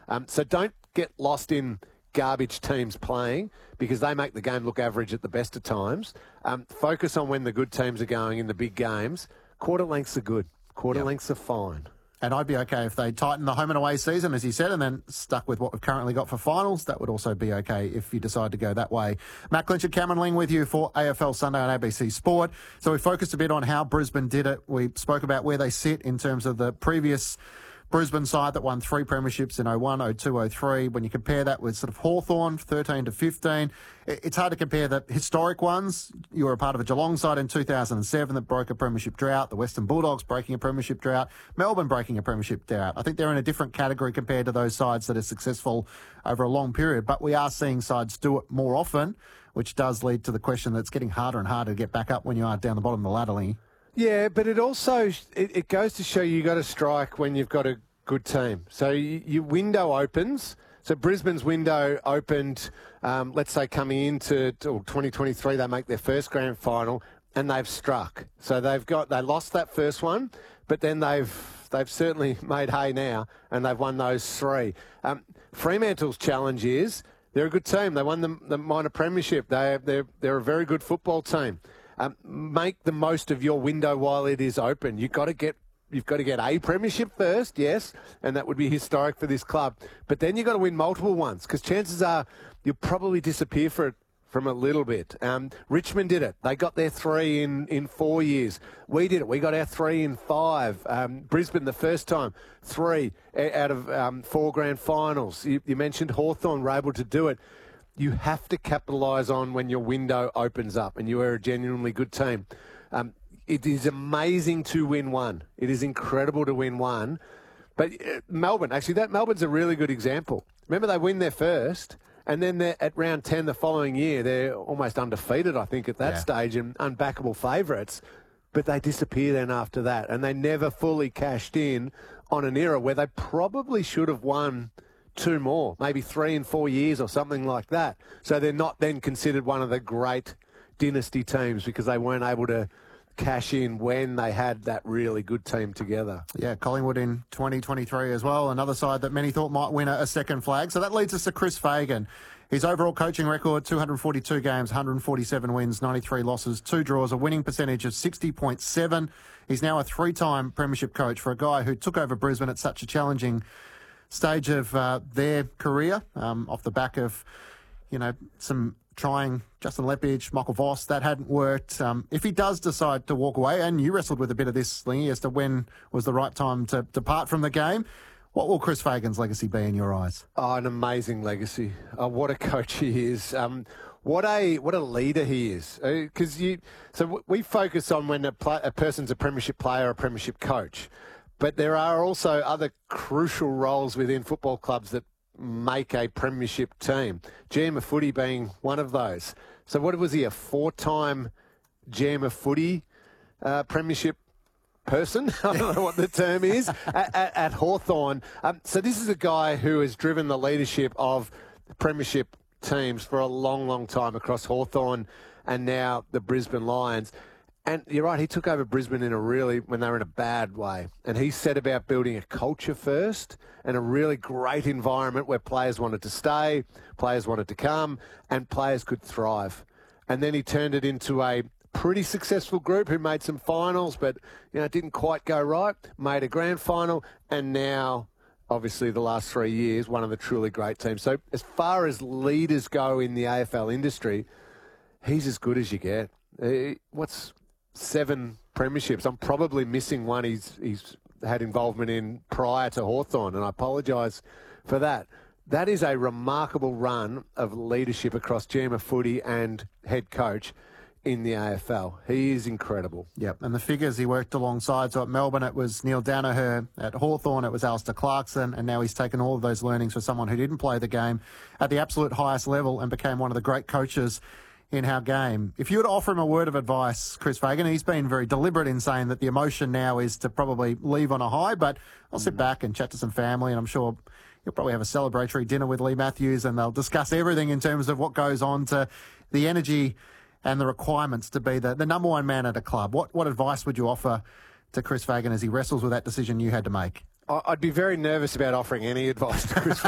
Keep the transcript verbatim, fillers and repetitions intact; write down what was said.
Um, so don't get lost in garbage teams playing because they make the game look average at the best of times. Um, focus on when the good teams are going in the big games. Quarter lengths are good. Quarter Yep. lengths are fine. And I'd be okay if they tighten the home and away season, as you said, and then stuck with what we've currently got for finals. That would also be okay if you decide to go that way. Matt Clinch and Cameron Ling with you for A F L Sunday on A B C Sport. So we focused a bit on how Brisbane did it. We spoke about where they sit in terms of the previous Brisbane side that won three premierships in oh one, oh two, oh three. When you compare that with sort of Hawthorn, thirteen to fifteen, it's hard to compare the historic ones. You were a part of a Geelong side in two thousand seven that broke a premiership drought, the Western Bulldogs breaking a premiership drought, Melbourne breaking a premiership drought. I think they're in a different category compared to those sides that are successful over a long period, but we are seeing sides do it more often, which does lead to the question that's getting harder and harder to get back up when you are down the bottom of the ladder, Lee. Yeah, but it also it, it goes to show you got to strike when you've got a good team. So you, your window opens. So Brisbane's window opened, um, let's say coming into to twenty twenty-three, they make their first grand final and they've struck. So they've got they lost that first one, but then they've they've certainly made hay now and they've won those three. Um, Fremantle's challenge is they're a good team. They won the, the minor premiership. They they're they're a very good football team. Um, make the most of your window while it is open. You've got to get you've got to get a premiership first, yes, and that would be historic for this club. But then you've got to win multiple ones because chances are you'll probably disappear for it from a little bit. Um, Richmond did it. They got their three in, in four years. We did it. We got our three in five. Um, Brisbane, the first time, three out of um, four grand finals. You, you mentioned Hawthorn were able to do it. You have to capitalise on when your window opens up and you are a genuinely good team. Um, it is amazing to win one. It is incredible to win one. But uh, Melbourne, actually, that Melbourne's a really good example. Remember, they win their first, and then they're at round ten the following year, they're almost undefeated, I think, at that Yeah. stage, and unbackable favourites. But they disappear then after that, and they never fully cashed in on an era where they probably should have won two more, maybe three in four years or something like that. So they're not then considered one of the great dynasty teams because they weren't able to cash in when they had that really good team together. Yeah, Collingwood in twenty twenty-three as well, another side that many thought might win a, a second flag. So that leads us to Chris Fagan. His overall coaching record, two hundred forty-two games, one hundred forty-seven wins, ninety-three losses, two draws, a winning percentage of sixty point seven. He's now a three-time premiership coach for a guy who took over Brisbane at such a challenging stage of uh, their career, um, off the back of, you know, some trying Justin Lepage, Michael Voss, that hadn't worked. Um, if he does decide to walk away, and you wrestled with a bit of this, Slingy, as to when was the right time to depart from the game, what will Chris Fagan's legacy be in your eyes? Oh, an amazing legacy. Oh, what a coach he is. Um, what a what a leader he is. Because uh, you, so w- we focus on when a, pl- a person's a premiership player or a premiership coach, but there are also other crucial roles within football clubs that make a premiership team. G M of footy being one of those. So what was he, a four-time G M of footy uh, premiership person? I don't know what the term is, at, at, at Hawthorn. Um, so this is a guy who has driven the leadership of premiership teams for a long, long time across Hawthorn and now the Brisbane Lions. And you're right, he took over Brisbane in a really, when they were in a bad way. And he set about building a culture first and a really great environment where players wanted to stay, players wanted to come, and players could thrive. And then he turned it into a pretty successful group who made some finals, but, you know, it didn't quite go right, made a grand final, and now, obviously, the last three years, one of the truly great teams. So as far as leaders go in the A F L industry, he's as good as you get. Uh, what's... Seven premierships. I'm probably missing one he's he's had involvement in prior to Hawthorn, and I apologise for that. That is a remarkable run of leadership across G M of footy and head coach in the A F L. He is incredible. Yep, and the figures he worked alongside. So at Melbourne, it was Neil Danaher. At Hawthorn, it was Alistair Clarkson. And now he's taken all of those learnings for someone who didn't play the game at the absolute highest level and became one of the great coaches in our game. If you were to offer him a word of advice, Chris Fagan, he's been very deliberate in saying that the emotion now is to probably leave on a high, but I'll sit back and chat to some family, and I'm sure you'll probably have a celebratory dinner with Lee Matthews, and they'll discuss everything in terms of what goes on to the energy and the requirements to be the, the number one man at a club. What what advice would you offer to Chris Fagan as he wrestles with that decision you had to make? I'd be very nervous about offering any advice to Chris